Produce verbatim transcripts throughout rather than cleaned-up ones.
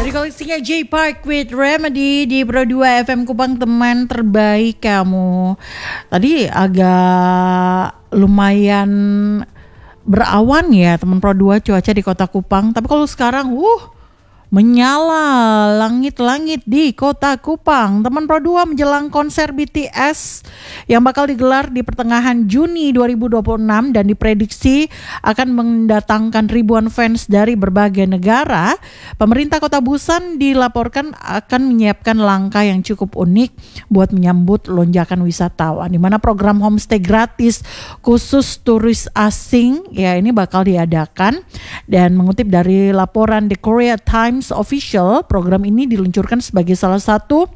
Dari koleksinya J Park with Remedy di Pro dua F M Kupang, teman terbaik kamu. Tadi agak lumayan berawan ya teman Pro dua cuaca di kota Kupang. Tapi kalau sekarang uh menyala langit-langit di kota Kupang. Teman Pro dua menjelang konser B T S yang bakal digelar di pertengahan Juni dua ribu dua puluh enam dan diprediksi akan mendatangkan ribuan fans dari berbagai negara. Pemerintah Kota Busan dilaporkan akan menyiapkan langkah yang cukup unik buat menyambut lonjakan wisatawan, di mana program homestay gratis khusus turis asing ya ini bakal diadakan. Dan mengutip dari laporan The Korea Times Official, program ini diluncurkan sebagai salah satu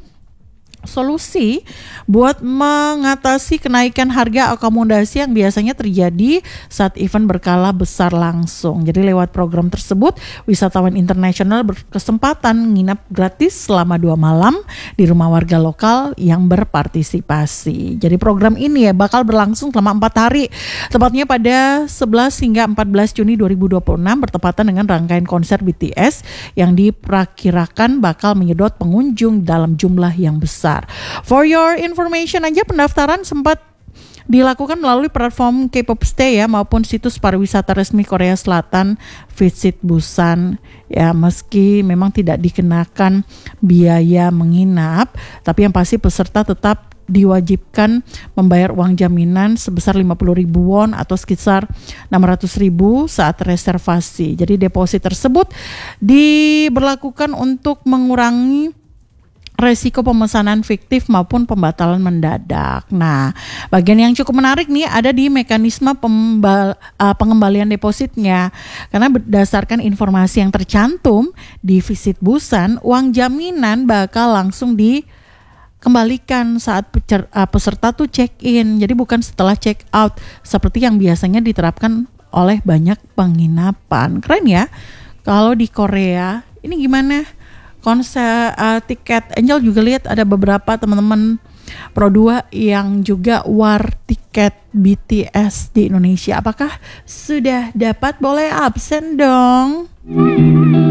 solusi buat mengatasi kenaikan harga akomodasi yang biasanya terjadi saat event berkala besar langsung. Jadi lewat program tersebut, wisatawan internasional berkesempatan nginap gratis selama dua malam di rumah warga lokal yang berpartisipasi. Jadi program ini ya bakal berlangsung selama empat hari, tepatnya pada sebelas hingga empat belas Juni dua ribu dua puluh enam, bertepatan dengan rangkaian konser B T S yang diperkirakan bakal menyedot pengunjung dalam jumlah yang besar. For your information aja, pendaftaran sempat dilakukan melalui platform K-pop Stay ya maupun situs pariwisata resmi Korea Selatan Visit Busan ya. Meski memang tidak dikenakan biaya menginap, tapi yang pasti peserta tetap diwajibkan membayar uang jaminan sebesar lima puluh ribu won atau sekitar enam ratus ribu saat reservasi. Jadi deposit tersebut diberlakukan untuk mengurangi resiko pemesanan fiktif maupun pembatalan mendadak. Nah, bagian yang cukup menarik nih ada di mekanisme pembal, uh, pengembalian depositnya. Karena berdasarkan informasi yang tercantum di Visit Busan, uang jaminan bakal langsung dikembalikan saat pecer, uh, peserta tuh check-in. Jadi bukan setelah check-out seperti yang biasanya diterapkan oleh banyak penginapan. Keren ya. Kalau di Korea, ini gimana? Konser uh, tiket Angel juga lihat ada beberapa teman-teman Pro dua yang juga war tiket B T S di Indonesia. Apakah sudah dapat? Boleh absen dong.